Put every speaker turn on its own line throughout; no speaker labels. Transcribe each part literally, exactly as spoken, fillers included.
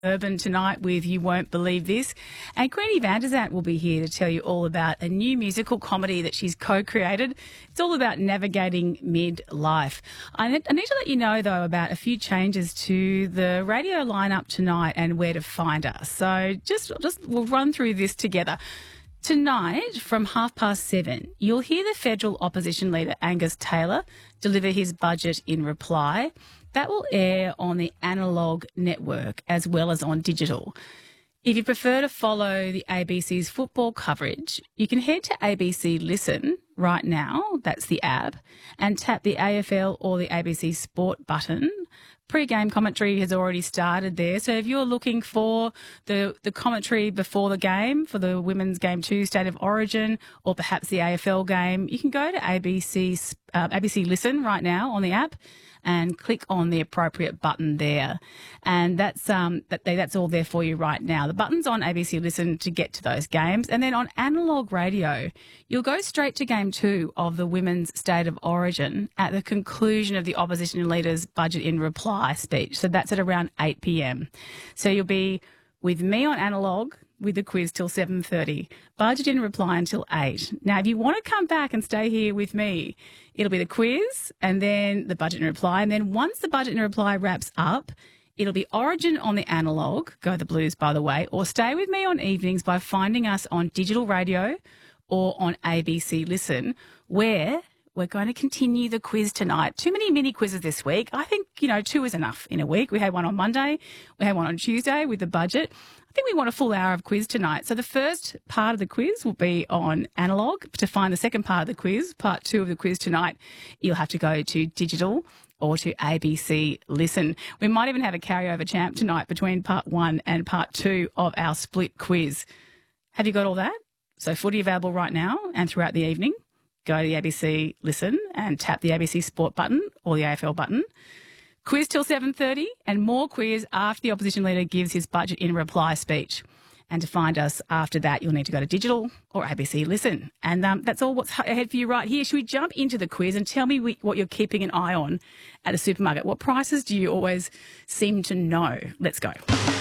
Urban tonight with You Won't Believe This. And Queenie van der Zandt will be here to tell you all about a new musical comedy that she's co-created. It's all about navigating midlife. I need, I need to let you know, though, about a few changes to the radio lineup tonight and where to find us. So just, just we'll run through this together. Tonight, from half past seven, you'll hear the federal opposition leader Angus Taylor deliver his budget in reply. That will air on the analogue network as well as on digital. If you prefer to follow the A B C's football coverage, you can head to A B C Listen right now, that's the app, and tap the A F L or the A B C Sport button. Pre-game commentary has already started there. So if you're looking for the, the commentary before the game, for the Women's Game two State of Origin, or perhaps the A F L game, you can go to A B C, uh, A B C Listen right now on the app and click on the appropriate button there. And that's um that that's all there for you right now. The button's on A B C Listen to get to those games. And then on analogue radio, you'll go straight to game two of the Women's State of Origin at the conclusion of the opposition leader's budget in reply speech. So that's at around eight p.m. So you'll be with me on analogue with the quiz till seven thirty, budget in reply until eight. Now, if you want to come back and stay here with me, it'll be the quiz and then the budget in reply. And then once the budget in reply wraps up, it'll be Origin on the analogue, go the Blues, by the way, or stay with me on evenings by finding us on digital radio or on A B C Listen, where we're going to continue the quiz tonight. Too many mini quizzes this week. I think, you know, two is enough in a week. We had one on Monday. We had one on Tuesday with the budget. I think we want a full hour of quiz tonight. So the first part of the quiz will be on analogue. To find the second part of the quiz, part two of the quiz tonight, you'll have to go to digital or to A B C Listen. We might even have a carryover champ tonight between part one and part two of our split quiz. Have you got all that? So footy available right now and throughout the evening. Go to the A B C Listen and tap the A B C Sport button or the A F L button. Quiz till seven thirty and more quiz after the opposition leader gives his budget in reply speech. And to find us after that, you'll need to go to digital or A B C Listen. And um, that's all what's ahead for you right here. Should we jump into the quiz and tell me we, what you're keeping an eye on at the supermarket? What prices do you always seem to know? Let's go.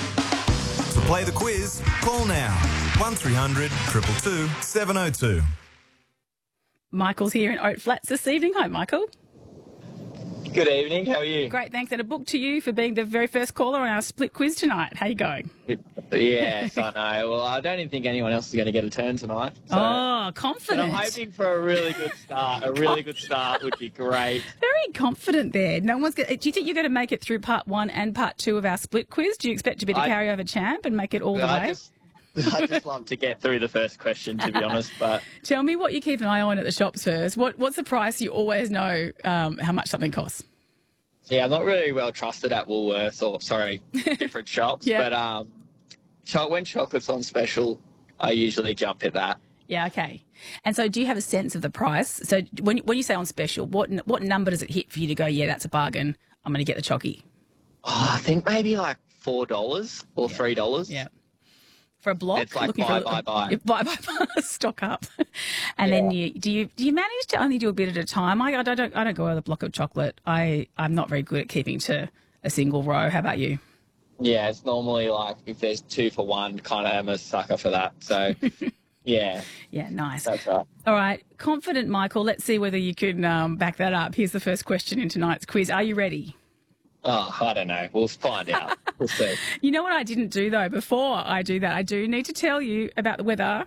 To play the quiz, call now. one three hundred two two two seven oh two.
Michael's here in Oat Flats this evening. Hi, Michael.
Good evening. How are you?
Great. Thanks. And a book to you for being the very first caller on our split quiz tonight. How you going?
Yes, I know. Well, I don't even think anyone else is going to get a turn tonight. So.
Oh, confident.
But I'm hoping for a really good start. A really good start would be great.
Very confident there. No one's. Gonna, do you think you're going to make it through part one and part two of our split quiz? Do you expect to be the
I,
carryover champ and make it all the
I
way?
Just, I just love to get through the first question, to be honest. But
tell me what you keep an eye on at the shops first. What What's the price you always know um, how much something costs?
Yeah, I'm not really well trusted at Woolworths or, sorry, different shops.
Yeah.
But um, when chocolate's on special, I usually jump at that.
Yeah, okay. And so do you have a sense of the price? So when, when you say on special, what what number does it hit for you to go, yeah, that's a bargain, I'm going to get the chocky?
Oh, I think maybe like four dollars or
yeah.
three dollars.
Yeah. For a block,
it's like
looking
buy,
for
buy,
a,
buy,
buy, buy, buy, stock up, and yeah. then you do you do you manage to only do a bit at a time? I, I don't I don't go with a block of chocolate. I I'm not very good at keeping to a single row. How about you?
Yeah, it's normally like if there's two for one, kind of am a sucker for that. So yeah,
yeah, nice.
That's right.
All right, confident Michael. Let's see whether you can um, back that up. Here's the first question in tonight's quiz. Are you ready?
Oh, I don't know. We'll find out. We'll see.
You know what I didn't do, though? Before I do that, I do need to tell you about the weather.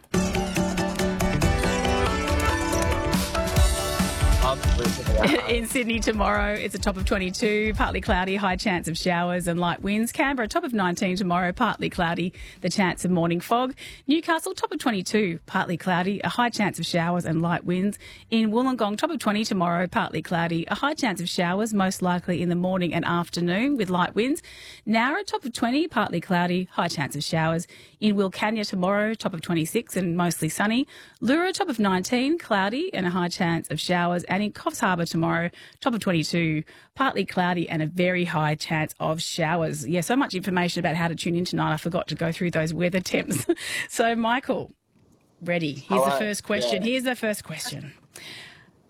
In Sydney tomorrow, it's a top of twenty-two, partly cloudy, high chance of showers and light winds. Canberra, top of nineteen tomorrow, partly cloudy, the chance of morning fog. Newcastle, top of twenty-two, partly cloudy, a high chance of showers and light winds. In Wollongong, top of twenty tomorrow, partly cloudy, a high chance of showers, most likely in the morning and afternoon with light winds. Nowra, top of twenty, partly cloudy, high chance of showers. In Wilcannia tomorrow, top of twenty-six and mostly sunny. Lura, top of nineteen, cloudy and a high chance of showers. And in Coffs Harbour tomorrow, top of twenty-two, partly cloudy and a very high chance of showers. Yeah, so much information about how to tune in tonight. I forgot to go through those weather temps. So, Michael, ready. Here's
All
the
right.
first question.
Yeah.
Here's the first question.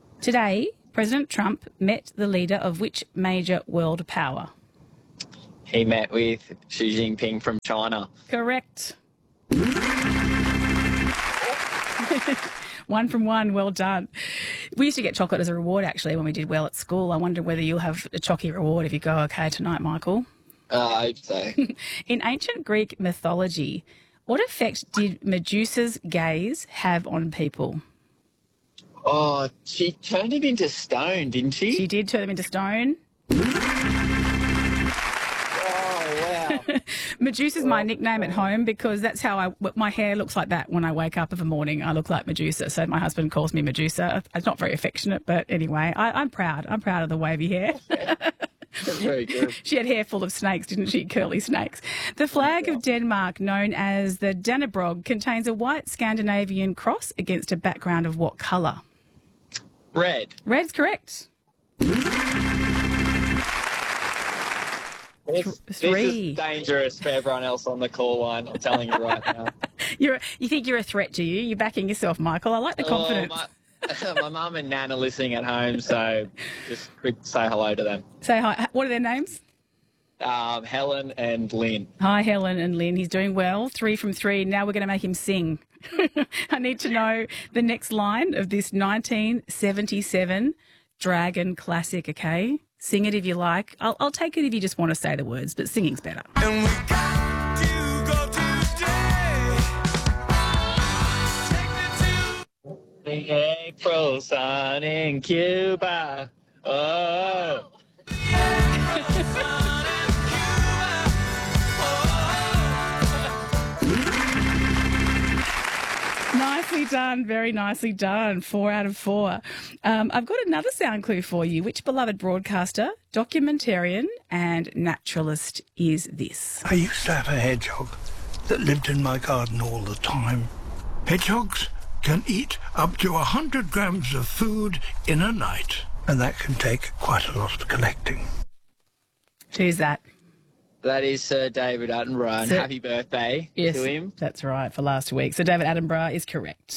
Today, President Trump met the leader of which major world power?
he met with Xi Jinping from China.
Correct. One from one, well done. We used to get chocolate as a reward, actually, when we did well at school. I wonder whether you'll have a chocky reward if you go okay tonight, Michael.
Uh, I hope so.
In ancient Greek mythology, what effect did Medusa's gaze have on people?
Oh, she turned him into stone, didn't she?
She did turn them into stone.
Oh, wow.
Medusa's my nickname at home because that's how I, my hair looks like that when I wake up of a morning. I look like Medusa. So my husband calls me Medusa. It's not very affectionate, but anyway, I, I'm proud. I'm proud of the wavy hair.
That's very good.
She had hair full of snakes, didn't she? Curly snakes. The flag of Denmark, known as the Dannebrog, contains a white Scandinavian cross against a background of what colour?
Red.
Red's correct.
This, this
Three.
is dangerous for everyone else on the call line. I'm telling you right now.
You're, you think you're a threat, do you? You're backing yourself, Michael. I like the confidence.
Oh, my, my mum and Nan are listening at home, so just quick say hello to them.
Say hi. What are their names?
Um, Helen and Lynn.
Hi, Helen and Lynn. He's doing well. Three from three. Now we're going to make him sing. I need to know the next line of this nineteen seventy-seven Dragon classic, okay? Sing it if you like. I'll, I'll take it if you just want to say the words, but singing's better.
And we got to go today. Take me to
The April sun in Cuba. Oh.
Nicely done. Very nicely done. Four out of four. Um, I've got another sound clue for you. Which beloved broadcaster, documentarian and naturalist is this?
I used to have a hedgehog that lived in my garden all the time. Hedgehogs can eat up to one hundred grams of food in a night, and that can take quite a lot of collecting.
Who's that?
That is Sir David Attenborough, and
Sir-
happy birthday
Yes,
to him.
that's right, for last week. So David Attenborough is correct.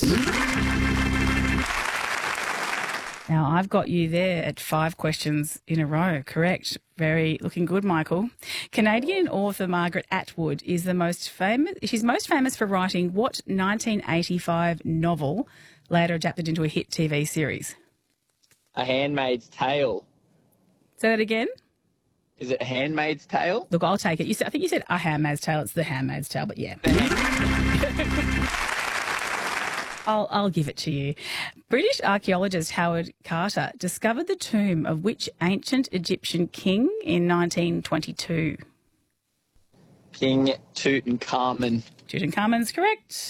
Now, I've got you there at five questions in a row. Correct. Very looking good, Michael. Canadian author Margaret Atwood is the most famous. She's most famous for writing what nineteen eighty-five novel later adapted into a hit T V series?
A Handmaid's Tale.
Say that again.
Is it Handmaid's Tale?
Look, I'll take it. You said, I think you said A Handmaid's Tale. It's The Handmaid's Tale, but yeah. I'll, I'll give it to you. British archaeologist Howard Carter discovered the tomb of which ancient Egyptian king in nineteen twenty-two?
King Tutankhamun.
Tutankhamun's correct.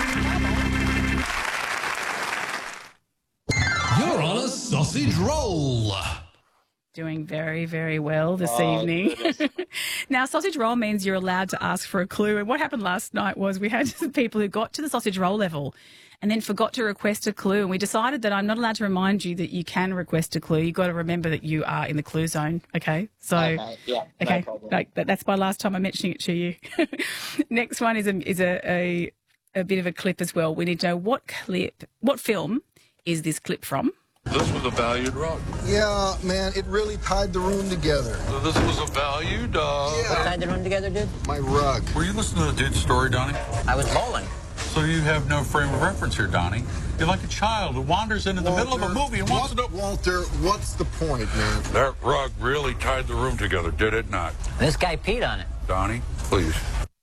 You're on a sausage roll.
Doing very, very well this
Oh,
evening.
goodness.
Now, sausage roll means you're allowed to ask for a clue. And what happened last night was we had people who got to the sausage roll level and then forgot to request a clue. And we decided that I'm not allowed to remind you that you can request a clue. You've got to remember that you are in the clue zone. Okay. So,
Okay, yeah, no
okay.
problem.
Like, that, that's my last time I'm mentioning it to you. Next one is a, is a, a, a bit of a clip as well. We need to know what clip, what film is this clip from?
This was a valued rug.
Yeah, man, it really tied the room together.
So this was a valued, uh...
Yeah.
Tied the room together, dude?
My rug.
Were you listening to the dude's story, Donnie?
I was bowling.
So you have no frame of reference here, Donnie. You're like a child who wanders into the middle of a movie and wants to know...
Walter, what's the point, man?
That rug really tied the room together, did it not?
This guy peed on it.
Donnie, please.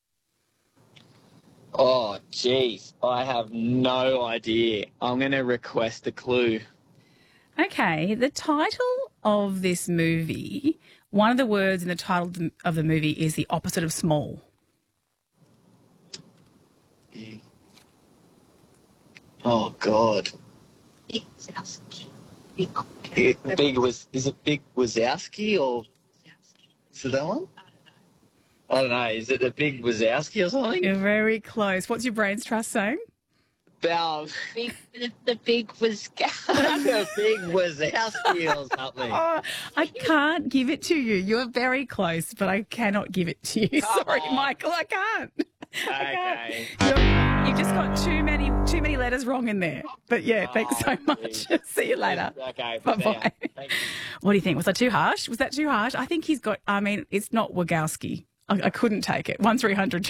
Oh, jeez. I have no idea. I'm going to request a clue.
Okay, the title of this movie, one of the words in the title of the, of the movie is the opposite of small.
Oh, God.
Big
Big was... Is it Big Wazowski or... Is it that one? I don't know. Is it the Big Wazowski or something?
You're very close. What's your brain's trust saying?
Bow.
Big, the, the big was
The Big Wazowski or something.
Oh, I can't give it to you. You're very close, but I cannot give it to you.
Come
Sorry,
on.
Michael, I can't. I
Okay.
can't. You're, you've just got too many too many letters wrong in there. But yeah, thanks so much. See you later.
Okay.
Bye-bye.
Thank you.
What do you think? Was that too harsh? Was that too harsh? I think he's got, I mean, it's not Wagowski. I, I couldn't take it. one three hundred